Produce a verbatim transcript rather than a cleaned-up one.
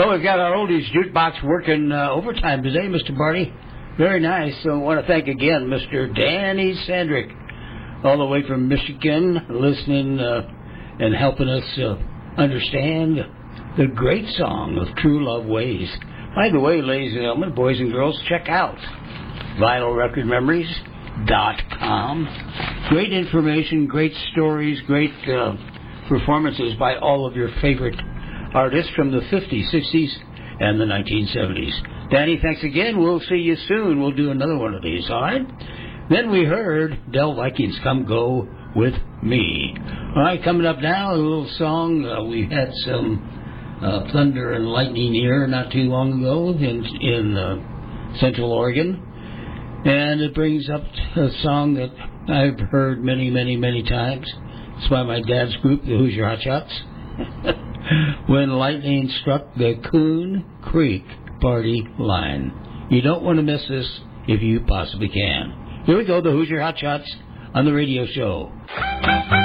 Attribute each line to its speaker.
Speaker 1: Well, we've got our oldies jukebox working uh, overtime today, Mister Barney. Very nice. So I want to thank again Mister Danny Sandrick, all the way from Michigan, listening uh, and helping us uh, understand the great song of True Love Ways. By the way, ladies and gentlemen, boys and girls, check out vinyl record memories dot com. Great information, great stories, great uh, performances by all of your favorite artists from the fifties, sixties, and the nineteen seventies. Danny, thanks again. We'll see you soon. We'll do another one of these, all right? Then we heard Del Vikings, Come Go With Me. All right, coming up now, a little song. Uh, we had some uh, thunder and lightning here not too long ago in, in uh, Central Oregon. And it brings up a song that I've heard many, many, many times. It's by my dad's group, the Hoosier Hotshots. When lightning struck the Coon Creek party line. You don't want to miss this if you possibly can. Here we go, the Hoosier Hotshots on the radio show.